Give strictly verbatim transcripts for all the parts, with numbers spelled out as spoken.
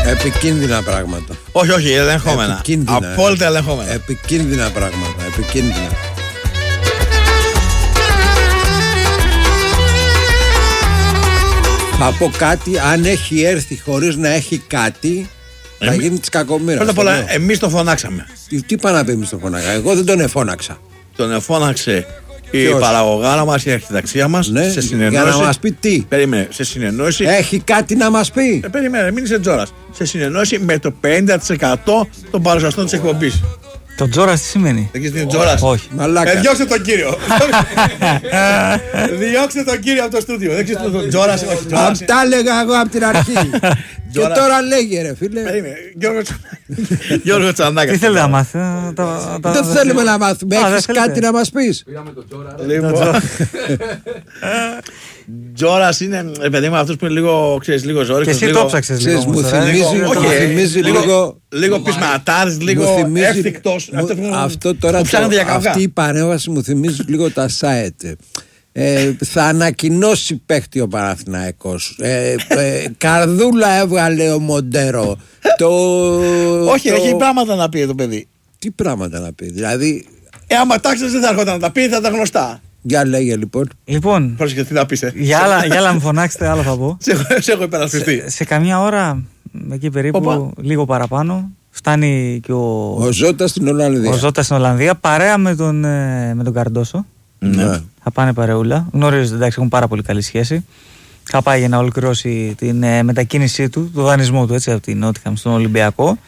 Επικίνδυνα πράγματα. Όχι, όχι, ελεγχόμενα. Επικίνδυνα. Απόλυτα ελεγχόμενα. Επικίνδυνα πράγματα. Επικίνδυνα. Θα πω κάτι, αν έχει έρθει χωρίς να έχει κάτι, θα Εμεί... γίνει της κακομοίρας. Πρώτα απ' όλα, εμείς το φωνάξαμε. Τι πάνε να πει εμείς το φωνάξαμε? Εγώ δεν τον εφώναξα. Τον εφώναξε η Ποιος? παραγωγάρα μας, η αρχιταξία μας, Ναι, σε συνεννόηση. για να μας πει τι. Περίμενε, σε συνεννόηση. Έχει κάτι να μας πει. Ε, περίμενε, μην είσαι Τζόρας. Σε συνεννόηση με το πενήντα τοις εκατό των παρουσιαστών της εκπομπής. Το Τζόρας τι σημαίνει? Δεν ξέρεις τι είναι Τζόρας? Όχι. Μαλάκα. Ε, διώξτε τον κύριο. Διώξτε τον κύριο από το στούντιο. Δεν ξέρεις τον Τζόρας? Όχι, Τζόρας. Τα έλεγα εγώ από την αρχή. Και τώρα λέγε ρε φίλε. Περίμενε, Γιώργο Τσανάκα. Τι θέλετε να μάθετε? Δεν θέλουμε να μάθουμε. Α, δεν Έχεις θέλετε. κάτι να μας πεις? Λοιπόν, Τζόρας είναι, ε, παιδί μου, αυτός που είναι λίγο, ξέρεις, λίγο Και ζόρικος. εσύ λίγο- το ψάξες Ξέρεις, λίγο. μου όμως, τώρα, ε. θυμίζει, λίγο- μου όχι, ε, θυμίζει λίγο- λίγο. Λίγο πεισματάρης, Μου λίγο θυμίζει- εύθυκτος. μου- Αυτό που- Αυτό τώρα, που ψάχνετε το- για καυγά. αυτή η παρέμβαση μου θυμίζει λίγο τα site. Ε, θα ανακοινώσει παίχτη ο Παναθηναϊκός. Ε, ε, καρδούλα έβγαλε ο Μοντέρο. Το, Όχι, το- έχει πράγματα να πει το παιδί. Τι πράγματα να πει? Δηλαδή, Ε, άμα τάξεις δεν θα έρχονταν να τα πει, θα τα γνωστά. για λέγε λοιπόν. Λοιπόν, Πρόσεχε τι να πεις, ε. για άλλα, για άλλα μου φωνάξετε, άλλο θα πω. Σε έχω- Σε έχω υπερασπιστεί. Σε, σε καμιά ώρα, εκεί περίπου, Οπα. λίγο παραπάνω, φτάνει και ο, Ο Ζώτας στην Ολλανδία. ο Ζώτας στην Ολλανδία, παρέα με τον, ε, με τον Καρντόσο. Ναι. Θα πάνε παρεούλα. Γνωρίζονται, εντάξει, έχουν πάρα πολύ καλή σχέση. Θα πάει για να ολοκληρώσει την ε, μετακίνησή του, το δανεισμό του έτσι, από την Νότιχαμ στον Ολυμπιακό.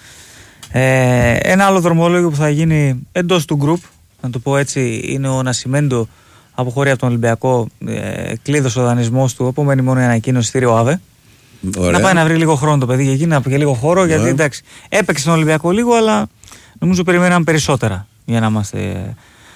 Ε, ένα άλλο δρομολόγιο που θα γίνει εντός του γκρουπ, να το πω έτσι, είναι ο Νασιμέντο αποχωρεί από τον Ολυμπιακό, ε, κλείδωσε ο δανεισμός του, απομένει μόνο η ανακοίνωση στήριο ΑΒΕ. Ωραία. Να πάει να βρει λίγο χρόνο το παιδί για εκεί, να πει και λίγο χώρο, γιατί Ναι. εντάξει, έπαιξε στον Ολυμπιακό λίγο, αλλά νομίζω περιμέναμε περισσότερα για να είμαστε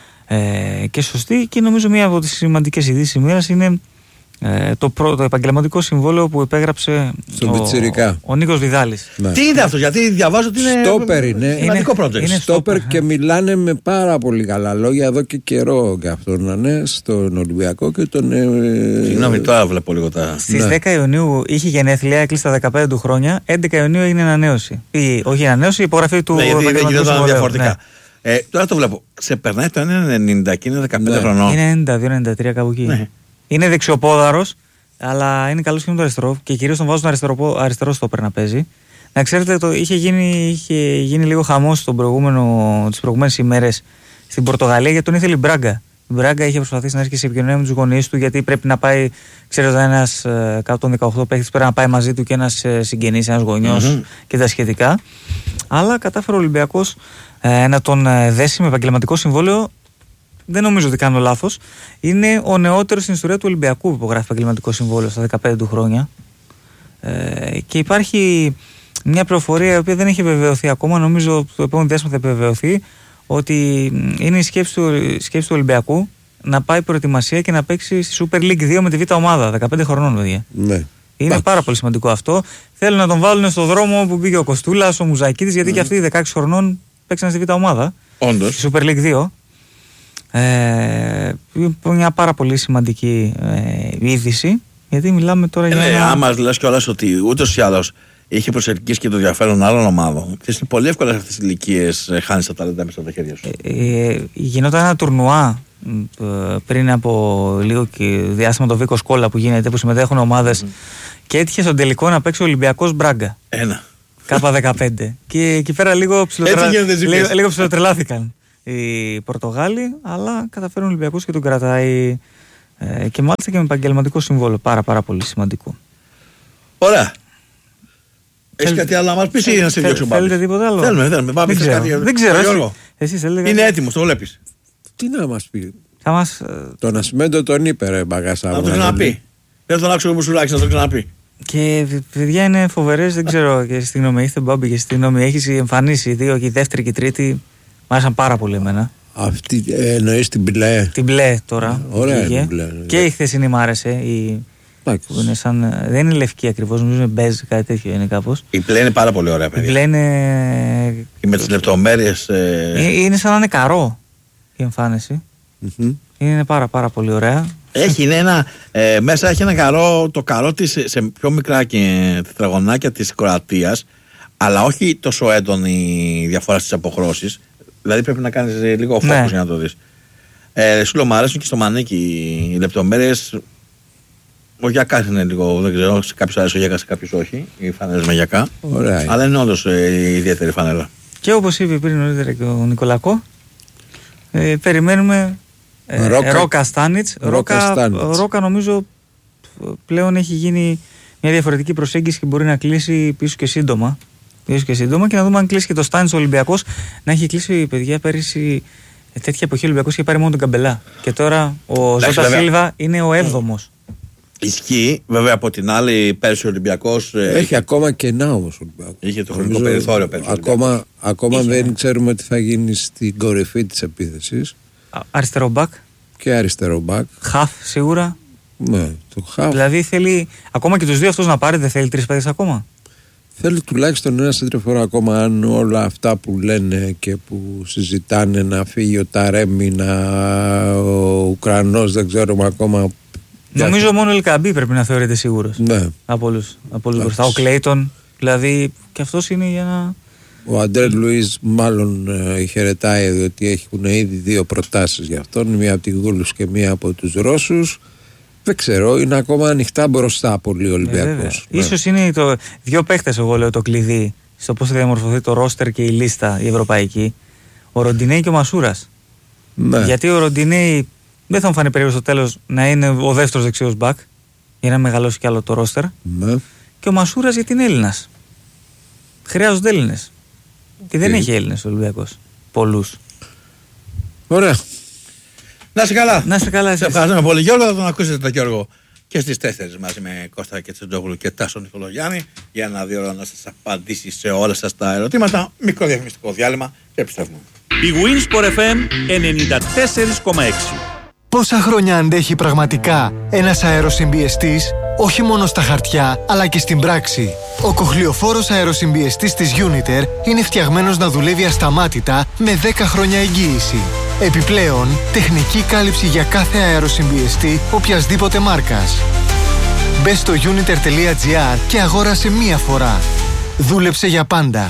ε, και σωστοί. Και νομίζω μία από τις σημαντικές ειδήσεις ημέρας είναι ε, το, προ, το επαγγελματικό συμβόλαιο που υπέγραψε Στον ο, Πιτσιρικά. ο Νίκος Βιδάλης. Ναι. Τι είναι αυτό, γιατί διαβάζω ότι είναι. Στόπερ είναι. Σημαντικό project. είναι Στόπερ στόπερ, και μιλάνε με πάρα πολύ καλά λόγια εδώ και καιρό για αυτόν να είναι στον Ολυμπιακό και τον. Ε, Συγγνώμη, τώρα βλέπω λίγο τα. Στις Ναι. δέκα Ιουνίου είχε γενέθλια, έκλεισε τα δεκαπέντε του χρόνια. έντεκα Ιουνίου έγινε ανανέωση. Ή, όχι ανανέωση, η υπογραφή του Ναι, γιατί δεν επαγγελματικού γινόταν συμβολέου. διαφορετικά. Ε, τώρα το βλέπω. Σε περνάει το ένα ενενήντα και είναι δεκαπέντε Ναι. χρονών. Είναι ενενήντα δύο ενενήντα τρία κάπου εκεί. Ναι. Είναι δεξιοπόδαρος, αλλά είναι καλός και με το αριστερό. Και κυρίως τον βάζουν αριστερό, αριστερό στόπερ να παίζει. Να ξέρετε, το, είχε, γίνει, είχε γίνει λίγο χαμός τις προηγούμενες ημέρες στην Πορτογαλία γιατί τον ήθελε η Μπράγκα. Η Μπράγκα είχε προσπαθήσει να έρθει σε επικοινωνία με τους γονείς του γιατί πρέπει να πάει, ξέρετε, ένας κάτω των δεκαοκτώ παίχτης πρέπει να πάει μαζί του και ένας συγγενής, ένας γονιός Mm-hmm. και τα σχετικά. Αλλά κατάφερε ο Ολυμπιακός ε, να τον ε, δέσει με επαγγελματικό συμβόλαιο. Δεν νομίζω ότι κάνω λάθος. Είναι ο νεότερος στην ιστορία του Ολυμπιακού που υπογράφει επαγγελματικό συμβόλαιο στα δεκαπέντε του χρόνια. Ε, και υπάρχει μια πληροφορία η οποία δεν έχει βεβαιωθεί ακόμα. Νομίζω το επόμενο διάστημα θα επιβεβαιωθεί ότι είναι η σκέψη του, η σκέψη του Ολυμπιακού να πάει προετοιμασία και να παίξει στη Super League δύο με τη Β' ομάδα. δεκαπέντε χρονών, παιδιά. Ναι. Είναι πάρα πολύ σημαντικό αυτό. Θέλουν να τον βάλουν στο δρόμο που πήγε ο Κοστούλας, ο Μουζακίδης, γιατί και αυτοί οι δεκαέξι χρονών παίξαν στη Β' ομάδα. Όντως. Στη Super League δύο. Ε, μια πάρα πολύ σημαντική ε, είδηση, γιατί μιλάμε τώρα για. Ε, ένα... άμα λες κιόλας ότι ούτως ή άλλως είχε προσελκύσει και το ενδιαφέρον άλλων ομάδων. Και είναι πολύ εύκολα σε αυτές τις ηλικίες ε, χάνεις τα ταλέντα μέσα από τα χέρια σου. Ε, ε, γινόταν ένα τουρνουά ε, πριν από λίγο και διάστημα το Βίκο Σκόλα που γίνεται, που συμμετέχουν ομάδες mm-hmm. και έτυχε στον τελικό να παίξει ο Ολυμπιακός Μπράγκα. Ένα. Κάπα δεκαπέντε. Και εκεί πέρα λίγο, ψιλοτρα... λίγο, λίγο ψιλοτρελάθηκαν οι Πορτογάλοι, αλλά καταφέρουν ο Ολυμπιακός και τον κρατάει ε, και μάλιστα και με επαγγελματικό συμβόλαιο. Πάρα πάρα πολύ σημαντικό. Ωραία. Έχεις Θέλ... κάτι άλλο να μας πεις ή να σε διώξω πάλι? Θέλετε τίποτα άλλο? Θέλουμε, θέλουμε. Πάμε, δεν, ξέρω. κάτι... δεν ξέρω. Γιώργο. Εσείς θέλετε. Είναι έτοιμος, το βλέπεις. Τι να μας πει. Θα μας... Τον Ασμέντο τον είπε ρε μπαγάσα. Να το ξαναπεί. Δεν τον άκουσα ο Μουσουλάκης να το ξαναπεί. Και παιδιά είναι φοβερές, δεν ξέρω και στη γνώμη. Είστε Μπάμπη και στη γνώμη. Έχεις εμφανίσει οι δύο και η δεύτερη και η τρίτη. Μ' άρεσαν πάρα πολύ εμένα. Αυτή ε, εννοείς την μπλε. Την μπλε τώρα. Ωραία είναι μπλε. Και η χθεσινή μ' άρεσε. Η... Που είναι σαν, δεν είναι λευκή ακριβώς, νομίζω είναι μπέζ, κάτι τέτοιο είναι κάπως. Η μπλε είναι πάρα πολύ ωραία, παιδιά. Η μπλε είναι. Και με τις λεπτομέρειες. Ε... Είναι σαν να είναι καρό η εμφάνιση. Mm-hmm. Είναι πάρα πάρα πολύ ωραία. Έχει είναι ένα, ε, μέσα έχει ένα καρό, το καρό της σε πιο μικρά και τετραγωνάκια της Κροατίας, Αλλά όχι τόσο έντονη διαφορά στις αποχρώσεις. Δηλαδή πρέπει να κάνεις λίγο focus Ναι. για να το δεις. Ε, σου λέω, μου αρέσουν και στο Μανίκι οι λεπτομέρειες. Ο Γιακάς είναι λίγο, δεν ξέρω, σε κάποιους αρέσει ο Γιακάς, σε κάποιους όχι. Οι φανέλες με Γιακά. Ωραία. Αλλά είναι όντως ε, ιδιαίτερη φανέλα. Και όπως είπε πριν νωρίτερα και ο Νικολακό, ε, περιμένουμε ε, Ρόκα- Ρόκα Στάνιτς. Ρόκα Ρόκα, Στάνιτς. Ρόκα νομίζω πλέον έχει γίνει μια διαφορετική προσέγγιση και μπορεί να κλείσει πίσω και σύντομα. Πίσω και σύντομα και να δούμε αν κλείσει και το Στάνιτς ο Ολυμπιακός. Να έχει κλείσει, παιδιά, πέρυσι ε, τέτοια εποχή ο Ολυμπιακός είχε πάρει μόνο τον Καμπελά. Και τώρα ο Εντάξει, Ζώτα βέβαια. Σίλβα είναι ο έβδομος. Ισχύει, βέβαια από την άλλη, πέρσι ο Ολυμπιακός. ε, Έχει ακόμα κενά όμως ο Ολυμπιακός. Είχε το χρονικό Νομίζω περιθώριο πέρσι ο Ακόμα, ακόμα Είχε, δεν ναι. ξέρουμε τι θα γίνει στην κορυφή της επίθεσης. Α, Αριστερό μπακ, Και αριστερό μπακ. χαφ σίγουρα. Ναι, το χαφ. Δηλαδή θέλει ακόμα και τους δύο αυτούς να πάρει, δεν θέλει τρεις παίκτες ακόμα. Θέλει τουλάχιστον ένα σύντρεφορο ακόμα, αν όλα αυτά που λένε και που συζητάνε, να φύγει ο Ταρέμι, να ο Ουκρανός, δεν ξέρουμε ακόμα. Νομίζω μόνο ο Ελκαμπή πρέπει να θεωρείται σίγουρος. Ναι. Από όλους, από όλους Εντάξει. μπροστά. Ο Κλέιτον, δηλαδή και αυτός είναι για να. Ο Αντρέ Λουίς μάλλον ε, χαιρετάει διότι έχουν ήδη δύο προτάσεις για αυτόν, μία από τη Γούλους και μία από τους Ρώσους. Δεν ξέρω, είναι ακόμα ανοιχτά μπροστά πολύ ο Ε, βέβαια. Ολυμπιακός. Ναι. Ίσως είναι το, δύο παίχτες, εγώ λέω, το κλειδί στο πώς θα διαμορφωθεί το ρόστερ και η λίστα η ευρωπαϊκή. Ο Ροντινέη και ο Μασούρας. Ναι. Γιατί ο Ροντινέη δεν θα μου φανεί περίεργο στο τέλος να είναι ο δεύτερος δεξιός μπακ για να μεγαλώσει κι άλλο το ρόστερ. Ναι. Και ο Μασούρας γιατί είναι Έλληνας. Χρειάζονται Έλληνες. Και δεν Τι. έχει Έλληνες ο Ολυμπιακός. Πολλούς. Ωραία. Να είσαι καλά. Να είστε καλά Σε εσείς. ευχαριστούμε πολύ, Γιώργο. Θα τον ακούσετε τον Γιώργο και στις τέσσερις μαζί με Κώστα και Τσεντζόγλου και Τάσο Νικολογιάννη για ένα δύο ώρα να σας απαντήσει σε όλα σας τα ερωτήματα. Μικρό διαφημιστικό διάλειμμα και επιστρέφουμε. Η Winsport εφ εμ ενενήντα τέσσερα κόμμα έξι. Πόσα χρόνια αντέχει πραγματικά ένας αεροσυμπιεστής, όχι μόνο στα χαρτιά, αλλά και στην πράξη. Ο κοχλιοφόρος αεροσυμπιεστής της Uniter είναι φτιαγμένος να δουλεύει ασταμάτητα με δέκα χρόνια εγγύηση. Επιπλέον, τεχνική κάλυψη για κάθε αεροσυμπιεστή οποιασδήποτε μάρκας. Μπες στο uniter τελεία gr και αγόρασε μία φορά. Δούλεψε για πάντα.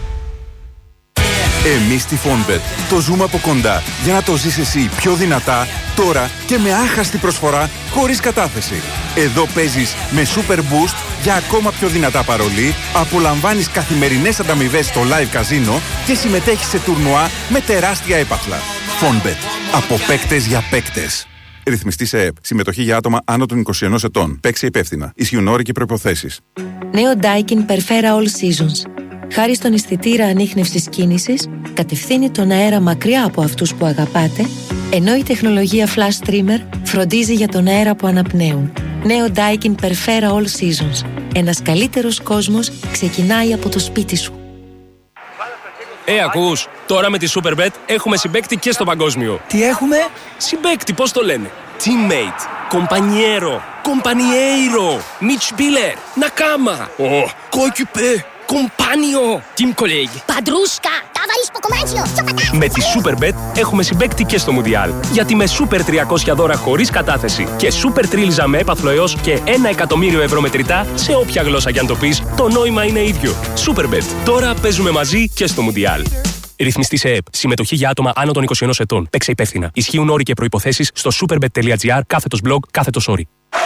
Εμείς στη Fonbet το ζούμε από κοντά για να το ζεις εσύ πιο δυνατά, τώρα και με άχαστη προσφορά χωρίς κατάθεση. Εδώ παίζεις με Super Boost για ακόμα πιο δυνατά παρολί, απολαμβάνεις καθημερινές ανταμοιβές στο live καζίνο και συμμετέχεις σε τουρνουά με τεράστια έπαθλα. Fonbet. Από παίκτες για παίκτες. Ρυθμιστή σε ΕΕΠ. Συμμετοχή για άτομα άνω των είκοσι ενός ετών. Παίξε υπεύθυνα. Ισχύουν όροι και προϋποθέσεις. Νέο Daikin Perfera All Seasons. Χάρη στον αισθητήρα ανίχνευσης κίνησης, κατευθύνει τον αέρα μακριά από αυτούς που αγαπάτε, ενώ η τεχνολογία Flash Trimmer φροντίζει για τον αέρα που αναπνέουν. Νέο Daikin Perfera All Seasons. Ένας καλύτερος κόσμος ξεκινάει από το σπίτι σου. Ε, ακούς, τώρα με τη Superbet έχουμε συμπαίκτη και στο παγκόσμιο. Τι έχουμε? Συμπαίκτη, πώς το λένε? Teammate, compañero, compañeiro, Mitspieler, Nakama, oh, coéquipier, compagno, team colleague. Παντρούσκα, ταβαλίς ποκομάνσιο, Με τη Superbet έχουμε συμπαίκτη και στο Μουντιάλ. Γιατί με Super τριακόσια δώρα χωρίς κατάθεση και Super τρίλιζα με έπαθλο έως και ένα εκατομμύριο ευρώ μετρητά σε όποια γλώσσα κι αν το πεις, το νόημα είναι ίδιο. Superbet. Τώρα παίζουμε μαζί και στο Μουντιάλ. Ρυθμιστή σε ΕΕΠ. Συμμετοχή για άτομα άνω των είκοσι ενός ετών. Παίξε υπεύθυνα. Ισχύουν όροι και προϋποθέσεις στο superbet τελεία gr κάθετος blog κάθετος όροι.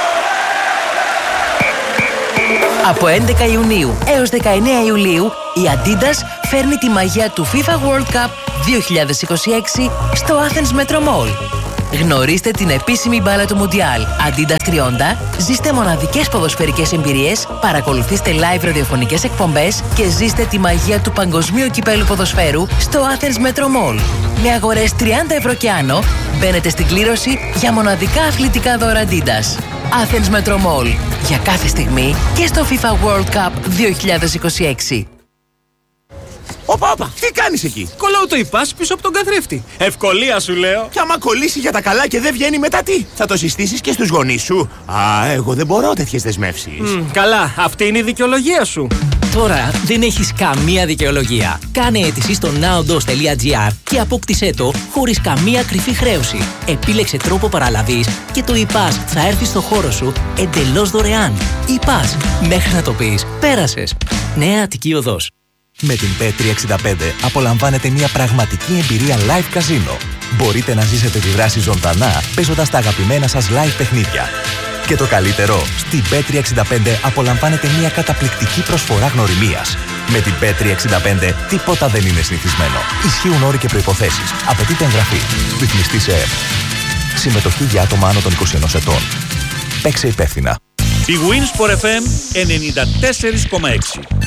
Από έντεκα Ιουνίου έως δεκαεννέα Ιουλίου, η Adidas φέρνει τη μαγεία του FIFA World Cup δύο χιλιάδες είκοσι έξι στο Athens Metro Mall. Γνωρίστε την επίσημη μπάλα του Μουντιάλ Adidas τριάντα, ζήστε μοναδικές ποδοσφαιρικές εμπειρίες, παρακολουθήστε live ραδιοφωνικές εκπομπές και ζήστε τη μαγεία του παγκοσμίου κυπέλου ποδοσφαίρου στο Athens Metro Mall. Με αγορές τριάντα ευρώ και άνω, μπαίνετε στην κλήρωση για μοναδικά αθλητικά δώρα Adidas. Athens Metro Mall. Για κάθε στιγμή και στο FIFA World Cup δύο χιλιάδες είκοσι έξι. Όπα, όπα, τι κάνεις εκεί? Κολλάω το υπάς πίσω από τον καθρέφτη. Ευκολία σου λέω. Κι άμα κολλήσει για τα καλά και δεν βγαίνει μετά τι? Θα το συστήσεις και στους γονείς σου? Α, εγώ δεν μπορώ τέτοιες δεσμεύσεις. Mm, καλά, αυτή είναι η δικαιολογία σου. Τώρα δεν έχεις καμία δικαιολογία. Κάνε αίτηση στο naodos τελεία gr και απόκτησέ το χωρίς καμία κρυφή χρέωση. Επίλεξε τρόπο παραλαβής και το ΙΠΑΣ θα έρθει στο χώρο σου εντελώς δωρεάν. ΙΠΑΣ. Μέχρι να το πεις, πέρασες. Νέα Αττική Οδός. Με την πι τριακόσια εξήντα πέντε απολαμβάνετε μια πραγματική εμπειρία live καζίνο. Μπορείτε να ζήσετε τη δράση ζωντανά παίζοντας τα αγαπημένα σας live παιχνίδια. Και το καλύτερο, στην πι τριακόσια εξήντα πέντε απολαμβάνετε μια καταπληκτική προσφορά γνωριμίας. Με την πι τριακόσια εξήντα πέντε τίποτα δεν είναι συνηθισμένο. Ισχύουν όροι και προϋποθέσεις. Απαιτείται εγγραφή. Ρυθμιστή ΕΕΠ. Συμμετοχή για άτομα άνω των είκοσι ενός ετών. Παίξε υπεύθυνα. Η Winsport εφ εμ ενενήντα τέσσερα κόμμα έξι.